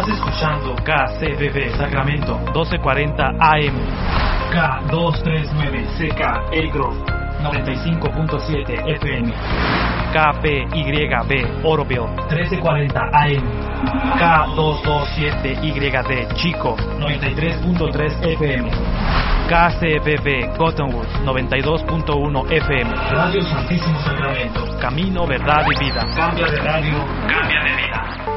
Estás escuchando KCBB Sacramento 1240 AM, K239 CK Elgrove 95.7 FM, KPYB Oroville 1340 AM, K227YD Chico 93.3 FM, KCBB Cottonwood 92.1 FM, Radio Santísimo Sacramento, Camino, Verdad y Vida. Cambia de radio, cambia de vida.